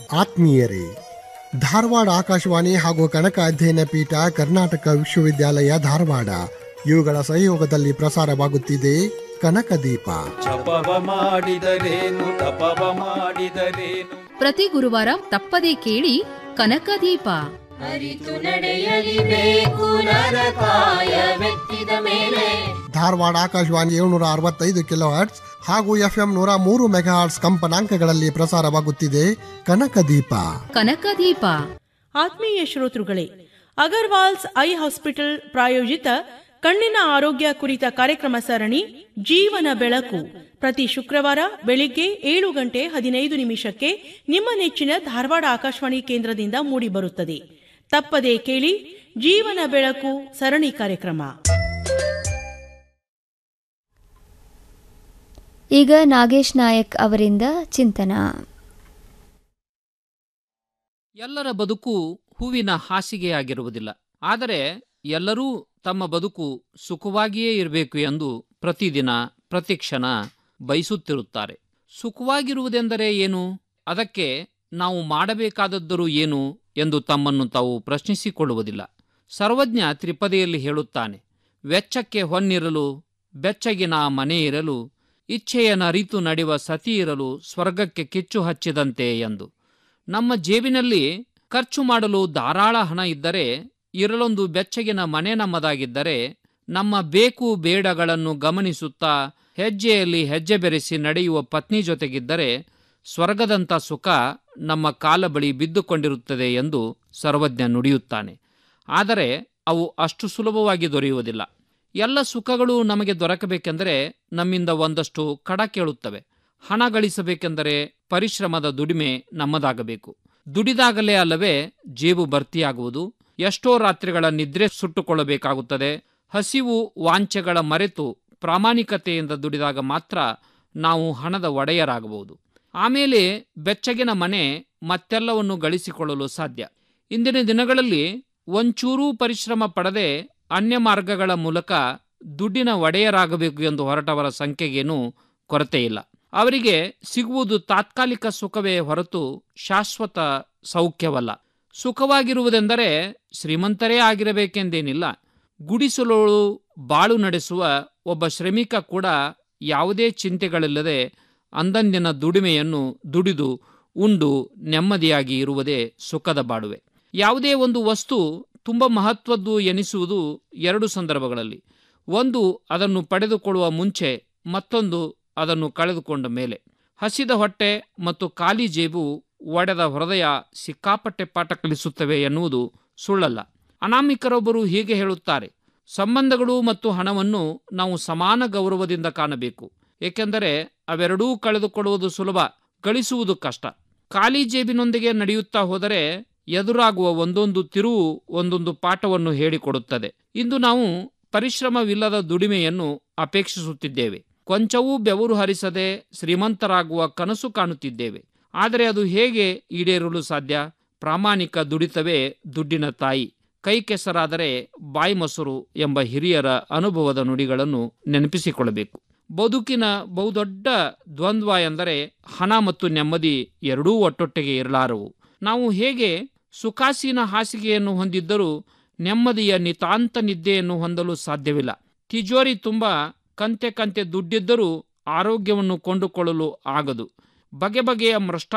ಆತ್ಮೀಯರೇ, ಧಾರವಾಡ ಆಕಾಶವಾಣಿ ಹಾಗೂ ಕನಕ ಅಧ್ಯಯನ ಪೀಠ, ಕರ್ನಾಟಕ ವಿಶ್ವವಿದ್ಯಾಲಯ ಧಾರವಾಡ ಇವುಗಳ ಸಹಯೋಗದಲ್ಲಿ ಪ್ರಸಾರವಾಗುತ್ತಿದೆ ಕನಕ ದೀಪ. ಜಪವ ಮಾಡಿದರೇನು ತಪವ ಮಾಡಿದರೇನು, ಪ್ರತಿ ಗುರುವಾರ ತಪ್ಪದೇ ಕೇಳಿ ಕನಕ ದೀಪ. ಅರಿತು ನಡೆಯಲಿಬೇಕು ನರಕಾಯ ಮೆತ್ತಿದ ಮೇಲೆ. ಧಾರವಾಡ ಆಕಾಶವಾಣಿ 765 ಕಿಲೋ ಹರ್ಟ್ಸ್ ಹಾಗೂ FM 103 ಮೆಗಾ ಹರ್ಟ್ಸ್ ಕಂಪನಾಂಕಗಳಲ್ಲಿ ಪ್ರಸಾರವಾಗುತ್ತಿದೆ ಕನಕ ದೀಪ. ಕನಕ ದೀಪ. ಆತ್ಮೀಯ ಶ್ರೋತೃಗಳೇ, ಅಗರ್ವಾಲ್ಸ್ ಐ ಹಾಸ್ಪಿಟಲ್ ಪ್ರಾಯೋಜಿತ ಕಣ್ಣಿನ ಆರೋಗ್ಯ ಕುರಿತ ಕಾರ್ಯಕ್ರಮ ಸರಣಿ ಜೀವನ ಬೆಳಕು ಪ್ರತಿ ಶುಕ್ರವಾರ ಬೆಳಿಗ್ಗೆ 7:15 ನಿಮ್ಮ ನೆಚ್ಚಿನ ಧಾರವಾಡ ಆಕಾಶವಾಣಿ ಕೇಂದ್ರದಿಂದ ಮೂಡಿಬರುತ್ತದೆ. ತಪ್ಪದೇ ಕೇಳಿ ಜೀವನ ಬೆಳಕು ಸರಣಿ ಕಾರ್ಯಕ್ರಮ. ಈಗ ನಾಗೇಶ್ ನಾಯಕ್ ಅವರಿಂದ ಚಿಂತನ. ಎಲ್ಲರ ಬದುಕು ಹೂವಿನ ಹಾಸಿಗೆಯಾಗಿರುವುದಿಲ್ಲ. ಆದರೆ ಎಲ್ಲರೂ ತಮ್ಮ ಬದುಕು ಸುಖವಾಗಿಯೇ ಇರಬೇಕು ಎಂದು ಪ್ರತಿದಿನ ಪ್ರತಿಕ್ಷಣ ಬಯಸುತ್ತಿರುತ್ತಾರೆ. ಸುಖವಾಗಿರುವುದೆಂದರೆ ಏನು? ಅದಕ್ಕೆ ನಾವು ಮಾಡಬೇಕಾದದ್ದರೂ ಏನು ಎಂದು ತಮ್ಮನ್ನು ತಾವು ಪ್ರಶ್ನಿಸಿಕೊಳ್ಳುವುದಿಲ್ಲ. ಸರ್ವಜ್ಞ ತ್ರಿಪದಿಯಲ್ಲಿ ಹೇಳುತ್ತಾನೆ, ವೆಚ್ಚಕ್ಕೆ ಹೊನ್ನಿರಲು ಬೆಚ್ಚಗಿನ ಮನೆ ಇರಲು, ಇಚ್ಛೆಯನ್ನರಿತು ನಡೆಯುವ ಸತಿ ಇರಲು ಸ್ವರ್ಗಕ್ಕೆ ಕಿಚ್ಚು ಹಚ್ಚಿದಂತೆ ಎಂದು. ನಮ್ಮ ಜೇಬಿನಲ್ಲಿ ಖರ್ಚು ಮಾಡಲು ಧಾರಾಳ ಹಣ ಇದ್ದರೆ, ಇರಲೊಂದು ಬೆಚ್ಚಗಿನ ಮನೆ ನಮ್ಮದಾಗಿದ್ದರೆ, ನಮ್ಮ ಬೇಕು ಬೇಡಗಳನ್ನು ಗಮನಿಸುತ್ತಾ ಹೆಜ್ಜೆಯಲ್ಲಿ ಹೆಜ್ಜೆ ಬೆರೆಸಿ ನಡೆಯುವ ಪತ್ನಿ ಜೊತೆಗಿದ್ದರೆ ಸ್ವರ್ಗದಂಥ ಸುಖ ನಮ್ಮ ಕಾಲ ಬಳಿ ಬಿದ್ದುಕೊಂಡಿರುತ್ತದೆ ಎಂದು ಸರ್ವಜ್ಞ ನುಡಿಯುತ್ತಾನೆ. ಆದರೆ ಅವು ಅಷ್ಟು ಸುಲಭವಾಗಿ ದೊರೆಯುವುದಿಲ್ಲ. ಎಲ್ಲ ಸುಖಗಳು ನಮಗೆ ದೊರಕಬೇಕೆಂದರೆ ನಮ್ಮಿಂದ ಒಂದಷ್ಟು ಕಡ ಕೇಳುತ್ತವೆ. ಹಣ ಗಳಿಸಬೇಕೆಂದರೆ ಪರಿಶ್ರಮದ ದುಡಿಮೆ ನಮ್ಮದಾಗಬೇಕು. ದುಡಿದಾಗಲೇ ಅಲ್ಲವೇ ಜೇಬು ಭರ್ತಿಯಾಗುವುದು. ಎಷ್ಟೋ ರಾತ್ರಿಗಳ ನಿದ್ರೆ ಸುಟ್ಟುಕೊಳ್ಳಬೇಕಾಗುತ್ತದೆ. ಹಸಿವು ವಾಂಛೆಗಳ ಮರೆತು ಪ್ರಾಮಾಣಿಕತೆಯಿಂದ ದುಡಿದಾಗ ಮಾತ್ರ ನಾವು ಹಣದ ಒಡೆಯರಾಗಬಹುದು. ಆಮೇಲೆ ಬೆಚ್ಚಗಿನ ಮನೆ ಮತ್ತೆಲ್ಲವನ್ನು ಗಳಿಸಿಕೊಳ್ಳಲು ಸಾಧ್ಯ. ಇಂದಿನ ದಿನಗಳಲ್ಲಿ ಒಂಚೂರೂ ಪರಿಶ್ರಮ ಪಡದೆ ಅನ್ಯ ಮಾರ್ಗಗಳ ಮೂಲಕ ದುಡ್ಡಿನ ಒಡೆಯರಾಗಬೇಕು ಎಂದು ಹೊರಟವರ ಸಂಖ್ಯೆಗೇನೂ ಕೊರತೆಯಿಲ್ಲ. ಅವರಿಗೆ ಸಿಗುವುದು ತಾತ್ಕಾಲಿಕ ಸುಖವೇ ಹೊರತು ಶಾಶ್ವತ ಸೌಖ್ಯವಲ್ಲ. ಸುಖವಾಗಿರುವುದೆಂದರೆ ಶ್ರೀಮಂತರೇ ಆಗಿರಬೇಕೆಂದೇನಿಲ್ಲ. ಗುಡಿಸಲೋಳು ಬಾಳು ನಡೆಸುವ ಒಬ್ಬ ಶ್ರಮಿಕ ಕೂಡ ಯಾವುದೇ ಚಿಂತೆಗಳಿಲ್ಲದೆ ಅಂದಂದಿನ ದುಡಿಮೆಯನ್ನು ದುಡಿದು ಉಂಡು ನೆಮ್ಮದಿಯಾಗಿ ಇರುವುದೇ ಸುಖದ ಬಾಳುವೆ. ಯಾವುದೇ ಒಂದು ವಸ್ತು ತುಂಬ ಮಹತ್ವದ್ದು ಎನಿಸುವುದು ಎರಡು ಸಂದರ್ಭಗಳಲ್ಲಿ. ಒಂದು, ಅದನ್ನು ಪಡೆದುಕೊಳ್ಳುವ ಮುಂಚೆ, ಮತ್ತೊಂದು ಅದನ್ನು ಕಳೆದುಕೊಂಡ ಮೇಲೆ. ಹಸಿದ ಹೊಟ್ಟೆ ಮತ್ತು ಖಾಲಿ ಜೇಬು ಒಡೆದ ಹೃದಯ ಸಿಕ್ಕಾಪಟ್ಟೆ ಪಾಠ ಕಲಿಸುತ್ತವೆ ಎನ್ನುವುದು ಸುಳ್ಳಲ್ಲ. ಅನಾಮಿಕರೊಬ್ಬರು ಹೀಗೆ ಹೇಳುತ್ತಾರೆ, ಸಂಬಂಧಗಳು ಮತ್ತು ಹಣವನ್ನು ನಾವು ಸಮಾನ ಗೌರವದಿಂದ ಕಾಣಬೇಕು. ಏಕೆಂದರೆ ಅವೆರಡೂ ಕಳೆದುಕೊಳ್ಳುವುದು ಸುಲಭ, ಗಳಿಸುವುದು ಕಷ್ಟ. ಖಾಲಿ ಜೇಬಿನೊಂದಿಗೆ ನಡೆಯುತ್ತಾ ಹೋದರೆ ಎದುರಾಗುವ ಒಂದೊಂದು ತಿರುವು ಒಂದೊಂದು ಪಾಠವನ್ನು ಹೇಳಿಕೊಡುತ್ತದೆ. ಇಂದು ನಾವು ಪರಿಶ್ರಮವಿಲ್ಲದ ದುಡಿಮೆಯನ್ನು ಅಪೇಕ್ಷಿಸುತ್ತಿದ್ದೇವೆ. ಕೊಂಚವೂ ಬೆವರು ಹರಿಸದೆ ಶ್ರೀಮಂತರಾಗುವ ಕನಸು ಕಾಣುತ್ತಿದ್ದೇವೆ. ಆದರೆ ಅದು ಹೇಗೆ ಈಡೇರಲು ಸಾಧ್ಯ? ಪ್ರಾಮಾಣಿಕ ದುಡಿತವೇ ದುಡ್ಡಿನ ತಾಯಿ. ಕೈ ಕೆಸರಾದರೆ ಬಾಯಿ ಮೊಸರು ಎಂಬ ಹಿರಿಯರ ಅನುಭವದ ನುಡಿಗಳನ್ನು ನೆನಪಿಸಿಕೊಳ್ಳಬೇಕು. ಬದುಕಿನ ಬಹುದೊಡ್ಡ ದ್ವಂದ್ವ ಎಂದರೆ ಹಣ ಮತ್ತು ನೆಮ್ಮದಿ ಎರಡೂ ಒಟ್ಟೊಟ್ಟಿಗೆ ಇರಲಾರವು. ನಾವು ಹೇಗೆ ಸುಖಾಸೀನ ಹಾಸಿಗೆಯನ್ನು ಹೊಂದಿದ್ದರೂ ನೆಮ್ಮದಿಯ ನಿತಾಂತ ನಿದ್ದೆಯನ್ನು ಹೊಂದಲು ಸಾಧ್ಯವಿಲ್ಲ. ತಿಜೋರಿ ತುಂಬ ಕಂತೆ ದುಡ್ಡಿದ್ದರೂ ಆರೋಗ್ಯವನ್ನು ಕೊಂಡುಕೊಳ್ಳಲು ಆಗದು. ಬಗೆ ಬಗೆಯ